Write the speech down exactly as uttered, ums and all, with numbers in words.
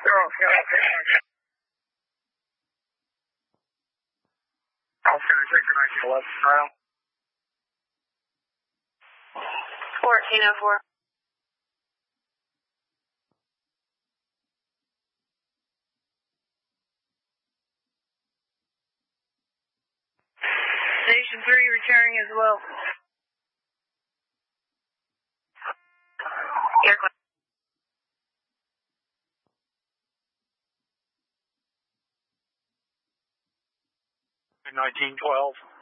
Oh, yeah, okay. Okay, take your nineteen eleven trial. fourteen oh four. Station three returning as well. Aircraft. nineteen twelve.